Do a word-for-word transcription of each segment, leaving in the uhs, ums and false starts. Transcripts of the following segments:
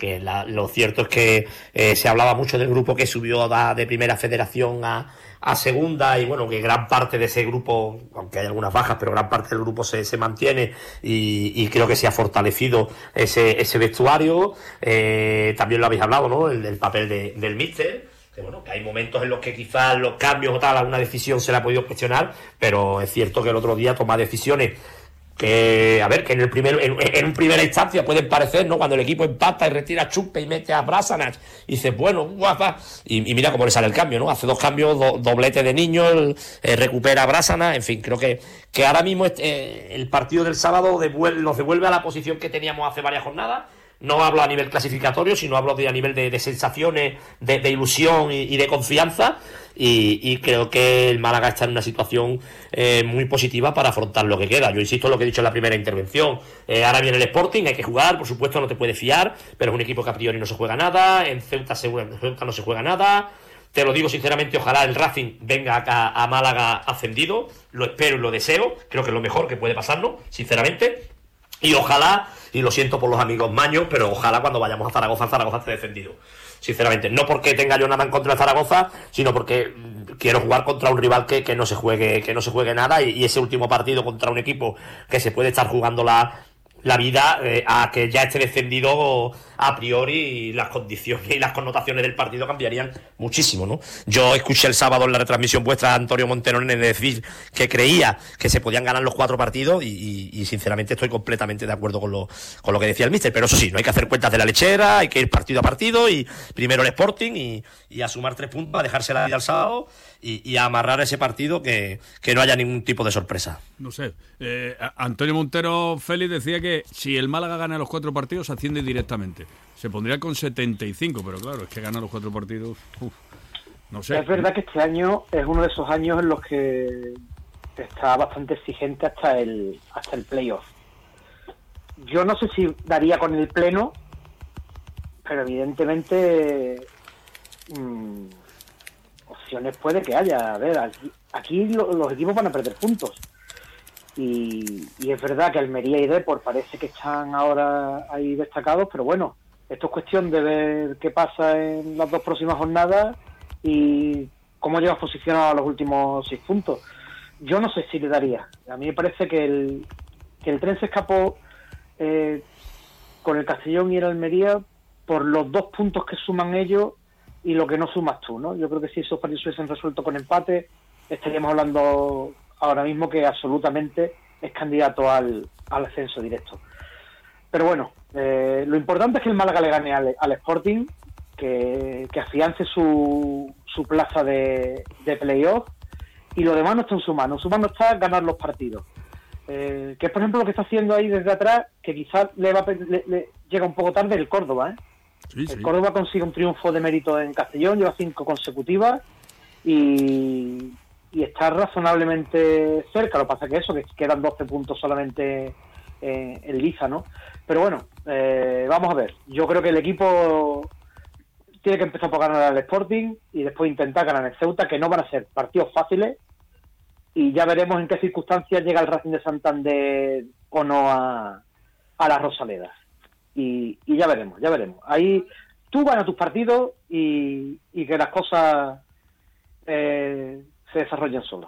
que la, lo cierto es que eh, se hablaba mucho del grupo que subió da, de primera federación a, a segunda, y bueno, que gran parte de ese grupo, aunque hay algunas bajas, pero gran parte del grupo se, se mantiene, y, y creo que se ha fortalecido ese, ese vestuario. Eh, también lo habéis hablado, ¿no? El, el papel de, del míster, que bueno, que hay momentos en los que quizás los cambios o tal, alguna decisión se la ha podido cuestionar, pero es cierto que el otro día toma decisiones que, a ver, que en el primer en, en primera instancia pueden parecer, ¿no? Cuando el equipo empata y retira a Chupe y mete a Brasanac, y dices, bueno, guapa, y, y mira cómo le sale el cambio, ¿no? Hace dos cambios, do, doblete de Niño, eh, recupera a Brasanac, en fin, creo que, que ahora mismo este, eh, el partido del sábado devuelve, nos devuelve a la posición que teníamos hace varias jornadas. No hablo a nivel clasificatorio, sino hablo de a nivel de, de sensaciones, de, de ilusión y, y de confianza, y, y creo que el Málaga está en una situación eh, muy positiva para afrontar lo que queda. Yo insisto en lo que he dicho en la primera intervención. Eh, ahora viene el Sporting, hay que jugar, por supuesto no te puedes fiar, pero es un equipo que a priori no se juega nada, en Ceuta, se, en Ceuta no se juega nada. Te lo digo sinceramente, ojalá el Racing venga acá a Málaga ascendido, lo espero y lo deseo, creo que es lo mejor que puede pasarnos, sinceramente. Y ojalá, y lo siento por los amigos maños, pero ojalá cuando vayamos a Zaragoza, Zaragoza esté defendido. Sinceramente, no porque tenga yo nada en contra de Zaragoza, sino porque quiero jugar contra un rival que, que no se juegue, que no se juegue nada, y, y ese último partido contra un equipo que se puede estar jugando la, la vida eh, a que ya esté defendido a priori, y las condiciones y las connotaciones del partido cambiarían muchísimo, ¿no? Yo escuché el sábado en la retransmisión vuestra a Antonio Montero en decir que creía que se podían ganar los cuatro partidos, y, y, y sinceramente estoy completamente de acuerdo con lo, con lo que decía el míster, pero eso sí, no hay que hacer cuentas de la lechera, hay que ir partido a partido, y primero el Sporting, y, y a sumar tres puntos, a dejarse la vida al sábado, y, y a amarrar ese partido, que, que no haya ningún tipo de sorpresa. No sé, eh, Antonio Montero Félix decía que si el Málaga gana los cuatro partidos asciende directamente. Se pondría con setenta y cinco, pero claro, es que gana los cuatro partidos. Uf, no sé. Es verdad que este año es uno de esos años en los que está bastante exigente hasta el hasta el playoff. Yo no sé si daría con el pleno, pero evidentemente mmm, opciones puede que haya. A ver, aquí, aquí lo, los equipos van a perder puntos. Y, y es verdad que Almería y Depor parece que están ahora ahí destacados, pero bueno, esto es cuestión de ver qué pasa en las dos próximas jornadas y cómo llevas posicionado a los últimos seis puntos. Yo no sé si le daría. A mí me parece que el, que el tren se escapó eh, con el Castellón y el Almería por los dos puntos que suman ellos y lo que no sumas tú, ¿no? Yo creo que si esos partidos se hubiesen resuelto con empate, estaríamos hablando ahora mismo que absolutamente es candidato al, al ascenso directo. Pero bueno, eh, lo importante es que el Málaga le gane al, al Sporting, que, que afiance su, su plaza de, de playoff, y lo demás no está en su mano. En su mano está ganar los partidos. Eh, que es, por ejemplo, lo que está haciendo ahí desde atrás, que quizás le, va, le, le llega un poco tarde el Córdoba, ¿eh? Sí, sí. El Córdoba consigue un triunfo de mérito en Castellón, lleva cinco consecutivas, y... y está razonablemente cerca. Lo que pasa que eso, que quedan doce puntos solamente eh, en liza, ¿no? Pero bueno, eh, vamos a ver. Yo creo que el equipo tiene que empezar por ganar al Sporting y después intentar ganar el Ceuta, que no van a ser partidos fáciles, y ya veremos en qué circunstancias llega el Racing de Santander o no a, a las Rosaledas. Y, y ya veremos, ya veremos. Ahí tú ganas tus partidos y, y que las cosas eh, se desarrollan solas.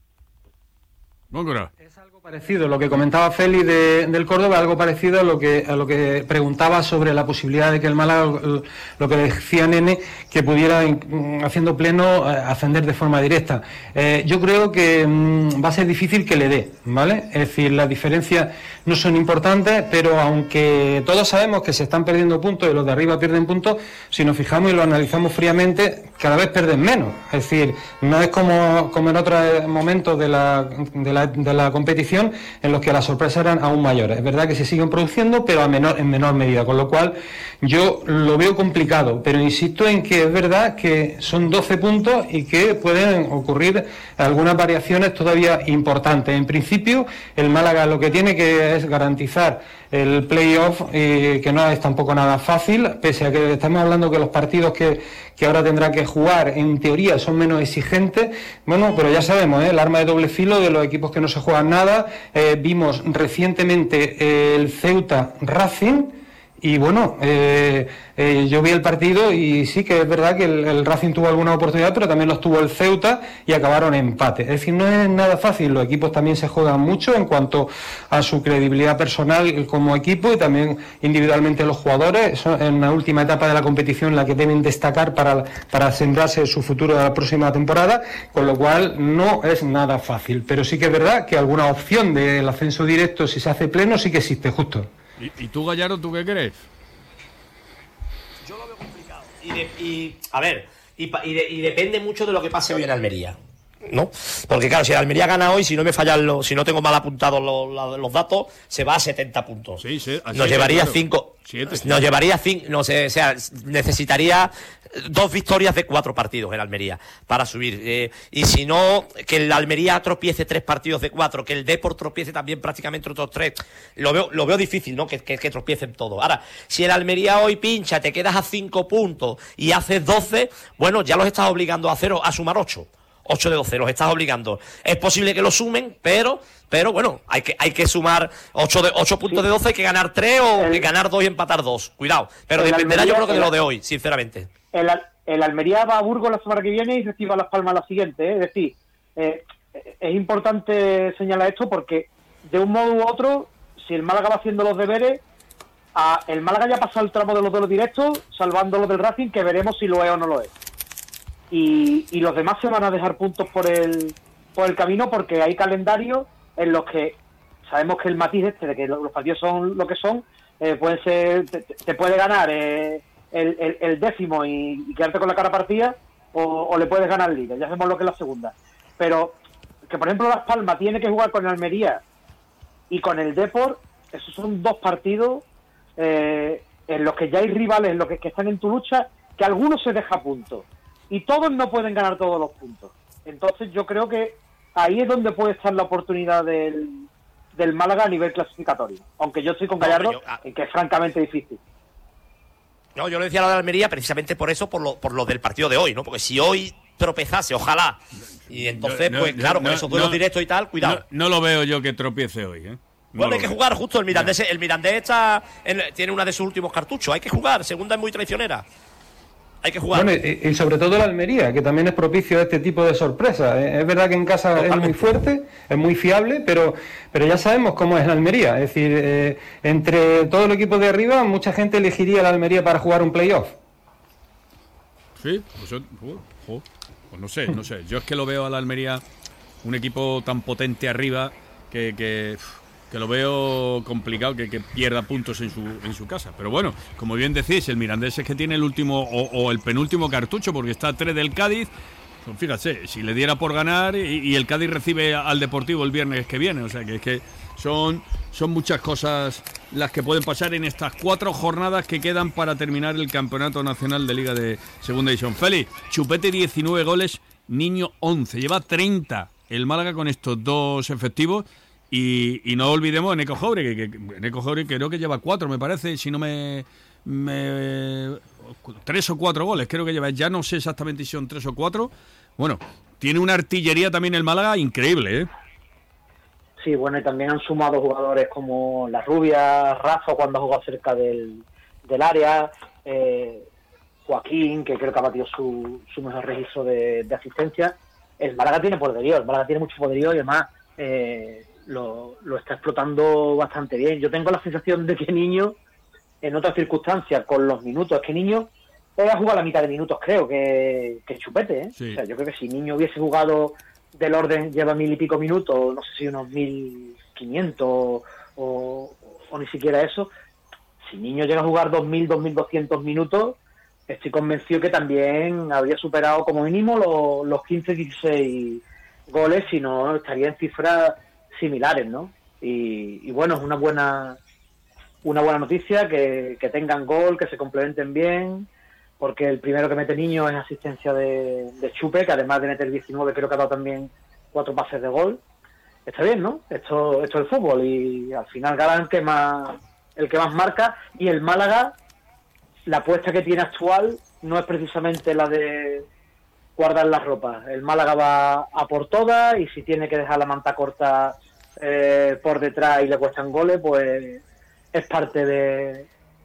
Góngora. Es algo parecido, lo que comentaba Félix de, del Córdoba, algo parecido a lo que a lo que preguntaba sobre la posibilidad de que el Málaga, lo que decía Nene, que pudiera, haciendo pleno, ascender de forma directa. Eh, yo creo que mmm, va a ser difícil que le dé, ¿vale? Es decir, las diferencias no son importantes, pero aunque todos sabemos que se están perdiendo puntos y los de arriba pierden puntos, si nos fijamos y lo analizamos fríamente, cada vez pierden menos. Es decir, no es como, como en otros momentos de la, de la de la competición en los que las sorpresas eran aún mayores. Es verdad que se siguen produciendo, pero a menor, en menor medida, con lo cual yo lo veo complicado, pero insisto en que es verdad que son doce puntos y que pueden ocurrir algunas variaciones todavía importantes. En principio, el Málaga lo que tiene que es garantizar el playoff, eh, que no es tampoco nada fácil, pese a que estamos hablando que los partidos que, que ahora tendrá que jugar en teoría son menos exigentes. Bueno, pero ya sabemos, ¿eh? El arma de doble filo de los equipos que no se juegan nada. Eh, vimos recientemente eh, el Ceuta Racing Y bueno, eh, eh, yo vi el partido y sí que es verdad que el, el Racing tuvo alguna oportunidad, pero también los tuvo el Ceuta y acabaron en empate. Es decir, no es nada fácil, los equipos también se juegan mucho en cuanto a su credibilidad personal como equipo y también individualmente los jugadores. Son en la última etapa de la competición la que deben destacar para, para centrarse en su futuro de la próxima temporada, con lo cual no es nada fácil. Pero sí que es verdad que alguna opción del ascenso directo, si se hace pleno, sí que existe, justo. ¿Y, y tú, Gallardo, tú qué crees? Yo lo veo complicado. Y, de, y a ver, y, y, de, y depende mucho de lo que pase hoy en Almería, ¿no? Porque claro, si el Almería gana hoy, si no me fallan los, si no tengo mal apuntados los, los datos, se va a setenta puntos. Sí, sí, así nos es, llevaría claro. cinco. Siete, sí. Nos llevaría cinco, no sé, o sea, necesitaría dos victorias de cuatro partidos el Almería para subir. Eh, y si no, que el Almería tropiece tres partidos de cuatro, que el Depor tropiece también prácticamente otros tres. Lo veo, lo veo difícil, ¿no? Que, que, que tropiecen todos. Ahora, si el Almería hoy pincha, te quedas a cinco puntos y haces doce, bueno, ya los estás obligando a cero, a sumar ocho. ocho de doce, los estás obligando. Es posible que lo sumen, pero pero bueno, hay que hay que sumar ocho de ocho puntos sí. de doce, hay que ganar tres o el, ganar dos y empatar dos. Cuidado, pero dependerá Almería, yo creo que de lo de hoy, sinceramente. El, el Almería va a Burgos la semana que viene y recibe a Las Palmas la siguiente, ¿eh? Es decir, eh, es importante señalar esto porque de un modo u otro, si el Málaga va haciendo los deberes, a, el Málaga ya ha pasado el tramo de los duelos directos, salvando los del Racing, que veremos si lo es o no lo es. Y, y los demás se van a dejar puntos por el por el camino porque hay calendarios en los que sabemos que el matiz este de que los partidos son lo que son, eh, puede ser te, te puede ganar eh, el, el, el décimo y, y quedarte con la cara partida o, o le puedes ganar el líder, ya sabemos lo que es la segunda, pero que por ejemplo Las Palmas tiene que jugar con el Almería y con el Depor, esos son dos partidos eh, en los que ya hay rivales en los que, que están en tu lucha, que algunos se deja puntos y todos no pueden ganar todos los puntos. Entonces yo creo que ahí es donde puede estar la oportunidad del, del Málaga a nivel clasificatorio. Aunque yo estoy con Gallardo, no, yo, ah, en que es francamente difícil. No, yo le decía a lo de Almería precisamente por eso, por lo, por lo del partido de hoy, ¿no? Porque si hoy tropezase, ojalá, y entonces, no, no, pues claro, no, con esos duelos no, directos y tal, cuidado. No, no lo veo yo que tropiece hoy, ¿eh? No bueno, hay que jugar justo, el Mirandés, el Mirandés está en, tiene una de sus últimos cartuchos, hay que jugar, segunda es muy traicionera. Hay que jugar. Bueno, y, y sobre todo la Almería, que también es propicio a este tipo de sorpresas. Es verdad que en casa Totalmente. Es muy fuerte, es muy fiable, pero pero ya sabemos cómo es la Almería. Es decir, eh, entre todo el equipo de arriba, mucha gente elegiría la Almería para jugar un playoff. Sí, pues, oh, oh, pues no sé, no sé. Yo es que lo veo a la Almería un equipo tan potente arriba que... que que lo veo complicado que, que pierda puntos en su en su casa. Pero bueno, como bien decís, el Mirandés es que tiene el último o, o el penúltimo cartucho porque está a tres del Cádiz. Pues fíjate, si le diera por ganar y, y el Cádiz recibe al Deportivo el viernes que viene. O sea que es que son, son muchas cosas las que pueden pasar en estas cuatro jornadas que quedan para terminar el Campeonato Nacional de Liga de Segunda División. Félix, Chupete diecinueve goles, Niño once. Lleva treinta el Málaga con estos dos efectivos. Y, y no olvidemos a Neco Jauregui, que, que Neco Jauregui creo que lleva cuatro, me parece, si no me, me... tres o cuatro goles, creo que lleva, ya no sé exactamente si son tres o cuatro. Bueno, tiene una artillería también el Málaga increíble, ¿eh? Sí, bueno, y también han sumado jugadores como La Rubia, Rafa cuando ha jugado cerca del, del área, eh, Joaquín, que creo que ha batido su, su mejor registro de, de asistencia. El Málaga tiene poderío, el Málaga tiene mucho poderío y además... Eh, Lo, lo está explotando bastante bien. Yo tengo la sensación de que Niño, en otras circunstancias, con los minutos, es que Niño ha jugado la mitad de minutos, creo, que, que Chupete, ¿eh? Sí. O sea, yo creo que si Niño hubiese jugado del orden, lleva mil y pico minutos, no sé si unos mil quinientos o, o ni siquiera eso, si Niño llega a jugar dos mil, dos mil doscientos minutos, estoy convencido que también habría superado como mínimo los, los quince, dieciséis goles, si no estaría en cifras similares, ¿no? Y, y bueno, es una buena una buena noticia que, que tengan gol, que se complementen bien, porque el primero que mete Niño es asistencia de, de Chupe, que además de meter diecinueve creo que ha dado también cuatro pases de gol. Está bien, ¿no? Esto esto es el fútbol y al final Galán que más el que más marca, y el Málaga, la apuesta que tiene actual no es precisamente la de guardar las ropas. El Málaga va a por todas y si tiene que dejar la manta corta eh, por detrás y le cuestan goles, pues es parte de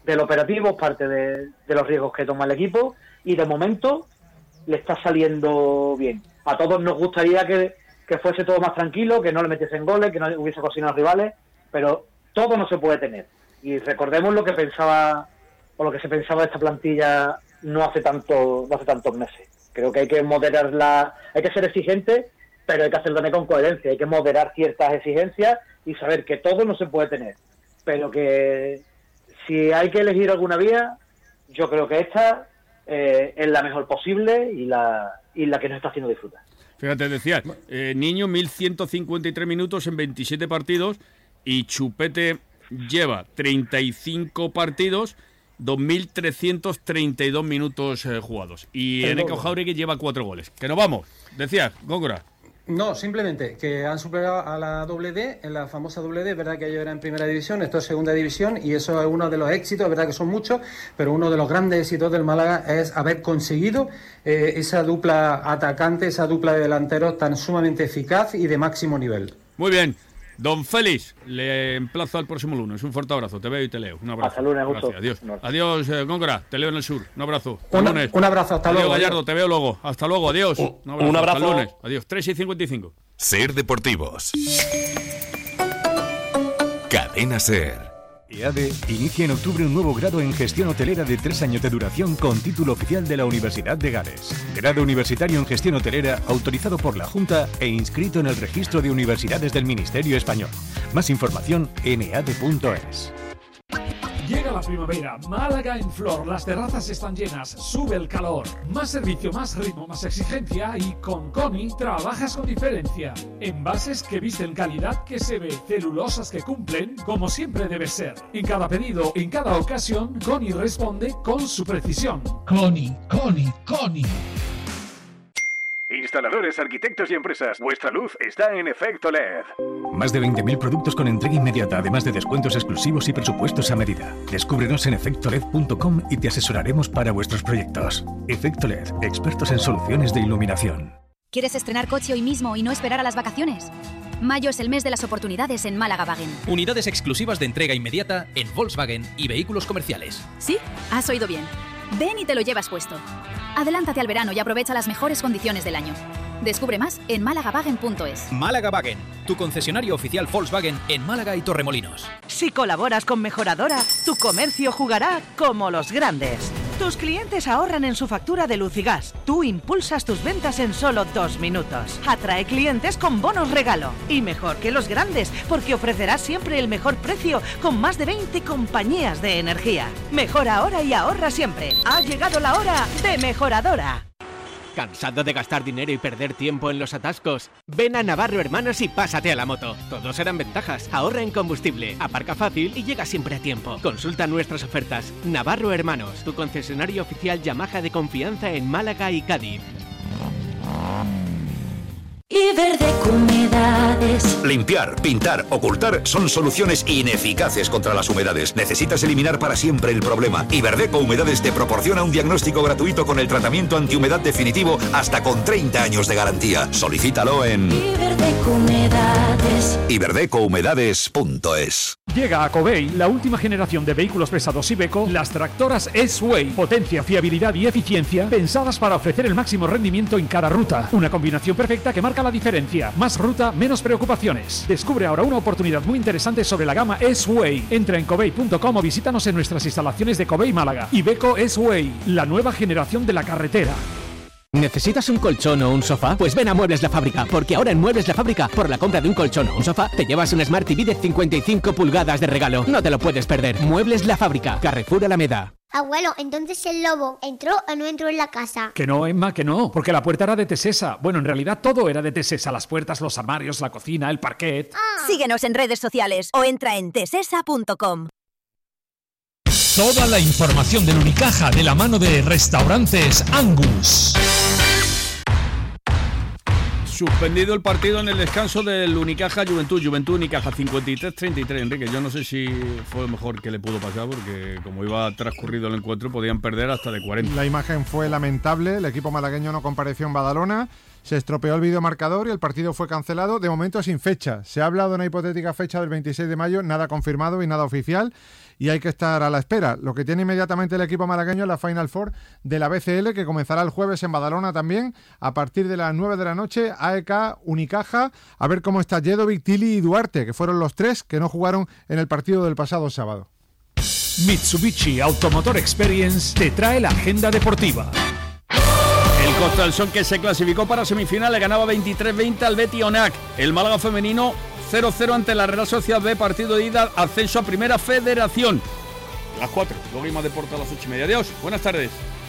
del operativo, es parte de, de los riesgos que toma el equipo, y de momento le está saliendo bien. A todos nos gustaría que, que fuese todo más tranquilo, que no le metiesen goles, que no hubiese cocinado a los rivales, pero todo no se puede tener. Y recordemos lo que pensaba, o lo que se pensaba de esta plantilla no hace tanto, no hace tantos meses. Creo que hay que moderar la, hay que ser exigente, pero hay que hacerlo también con coherencia. Hay que moderar ciertas exigencias y saber que todo no se puede tener, pero que si hay que elegir alguna vía, yo creo que esta eh, es la mejor posible y la y la que nos está haciendo disfrutar. Fíjate, decía, eh, Niño, mil ciento cincuenta y tres minutos en veintisiete partidos, y Chupete lleva treinta y cinco partidos, dos mil trescientos treinta y dos minutos eh, jugados. Y Eneko Jáuregui lleva cuatro goles. Que nos vamos. Decía, Góngora. No, simplemente que han superado a la doble D, en la famosa doble D. Es verdad que ellos eran en primera división, esto es segunda división, y eso es uno de los éxitos. Es verdad que son muchos, pero uno de los grandes éxitos del Málaga es haber conseguido eh, esa dupla atacante, esa dupla de delanteros tan sumamente eficaz y de máximo nivel. Muy bien. Don Félix, le emplazo al próximo lunes. Un fuerte abrazo. Te veo y te leo. Un abrazo. Hasta lunes, gusto. Adiós. No. Adiós, eh, Góngora. Te leo en el sur. Un abrazo. Un, lunes. un abrazo. Hasta adiós, luego. Gallardo. Adiós. Te veo luego. Hasta luego. Adiós. Un, un abrazo. Un abrazo. Hasta el lunes. Adiós. tres y cincuenta y cinco. Ser Deportivos. Cadena Ser. EADE inicia en octubre un nuevo grado en gestión hotelera de tres años de duración con título oficial de la Universidad de Gales. Grado universitario en gestión hotelera autorizado por la Junta e inscrito en el registro de universidades del Ministerio Español. Más información en e a d punto es. Llega la primavera, Málaga en flor, las terrazas están llenas, sube el calor. Más servicio, más ritmo, más exigencia y con Coni trabajas con diferencia. Envases que visten calidad que se ve, celulosas que cumplen como siempre debe ser. En cada pedido, en cada ocasión, Coni responde con su precisión. Coni, Coni, Coni. Instaladores, arquitectos y empresas, vuestra luz está en Efecto L E D. Más de veinte mil productos con entrega inmediata, además de descuentos exclusivos y presupuestos a medida. Descúbrenos en efecto led punto com y te asesoraremos para vuestros proyectos. Efecto L E D, expertos en soluciones de iluminación. ¿Quieres estrenar coche hoy mismo y no esperar a las vacaciones? Mayo es el mes de las oportunidades en Málaga Wagen. Unidades exclusivas de entrega inmediata en Volkswagen y vehículos comerciales. ¿Sí? Has oído bien. Ven y te lo llevas puesto. Adelántate al verano y aprovecha las mejores condiciones del año. Descubre más en málaga wagen punto es. Málaga Wagen, tu concesionario oficial Volkswagen en Málaga y Torremolinos. Si colaboras con Mejoradora, tu comercio jugará como los grandes. Tus clientes ahorran en su factura de luz y gas. Tú impulsas tus ventas en solo dos minutos. Atrae clientes con bonos regalo. Y mejor que los grandes, porque ofrecerás siempre el mejor precio con más de veinte compañías de energía. Mejora ahora y ahorra siempre. Ha llegado la hora de Mejoradora. ¿Cansado de gastar dinero y perder tiempo en los atascos? Ven a Navarro Hermanos y pásate a la moto. Todos serán ventajas. Ahorra en combustible, aparca fácil y llega siempre a tiempo. Consulta nuestras ofertas. Navarro Hermanos, tu concesionario oficial Yamaha de confianza en Málaga y Cádiz. Iberdeco Humedades. Limpiar, pintar, ocultar son soluciones ineficaces contra las humedades. Necesitas eliminar para siempre el problema. Iberdeco Humedades te proporciona un diagnóstico gratuito con el tratamiento antihumedad definitivo hasta con treinta años de garantía. Solicítalo en Iberdeco Humedades. iberdeco humedades punto es. Llega a Covey la última generación de vehículos pesados Iveco, las tractoras S-Way. Potencia, fiabilidad y eficiencia pensadas para ofrecer el máximo rendimiento en cada ruta. Una combinación perfecta que marca la diferencia. Más ruta, menos preocupaciones. Descubre ahora una oportunidad muy interesante sobre la gama S-Way. Entra en covey punto com o visítanos en nuestras instalaciones de Covey Málaga. Iveco S-Way, la nueva generación de la carretera. ¿Necesitas un colchón o un sofá? Pues ven a Muebles La Fábrica, porque ahora en Muebles La Fábrica, por la compra de un colchón o un sofá, te llevas un Smart T V de cincuenta y cinco pulgadas de regalo. No te lo puedes perder. Muebles La Fábrica, Carrefour Alameda. Abuelo, entonces el lobo ¿entró o no entró en la casa? Que no, Emma, que no, porque la puerta era de Tesesa. Bueno, en realidad todo era de Tesesa, las puertas, los armarios, la cocina, el parquet. Ah. Síguenos en redes sociales o entra en tesesa punto com. Toda la información del Unicaja de la mano de Restaurantes Angus. Suspendido el partido en el descanso del Unicaja Juventud. Juventud Unicaja cincuenta y tres treinta y tres. Enrique, yo no sé si fue lo mejor que le pudo pasar, porque como iba transcurrido el encuentro podían perder hasta de cuarenta. La imagen fue lamentable. El equipo malagueño no compareció en Badalona. se estropeó el videomarcador y el partido fue cancelado, de momento sin fecha. Se ha hablado de una hipotética fecha del veintiséis de mayo, nada confirmado y nada oficial, y hay que estar a la espera. Lo que tiene inmediatamente el equipo malagueño es la Final Four de la B C L, que comenzará el jueves en Badalona también, a partir de las nueve de la noche, A E K, Unicaja, a ver cómo está Jedovic, Tilly y Duarte, que fueron los tres que no jugaron en el partido del pasado sábado. Mitsubishi Automotor Experience te trae la agenda deportiva. El Costa del Sol, que se clasificó para semifinales, ganaba veintitrés veinte al Betis Onac. El Málaga femenino cero cero ante la Real Sociedad B, partido de ida, ascenso a Primera Federación. Las cuatro, luego hay más deporte a las ocho y media. Adiós, buenas tardes.